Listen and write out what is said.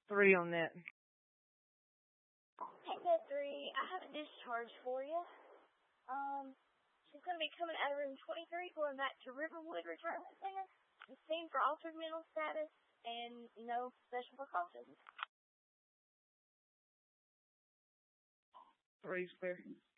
3 on that. Echo 3, I have a discharge for you. She's going to be coming out of room 23, going back to Riverwood Retirement Center. It's seen for altered mental status and no special precautions. 3's clear.